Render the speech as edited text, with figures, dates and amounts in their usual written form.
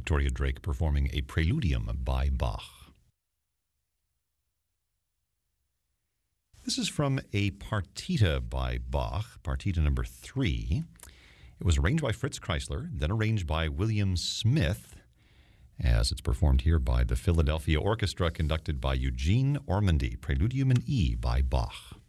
Victoria Drake performing a Preludium by Bach. This is from a partita by Bach, partita number 3. It was arranged by Fritz Kreisler, then arranged by William Smith, as it's performed here by the Philadelphia Orchestra, conducted by Eugene Ormandy, Preludium in E by Bach.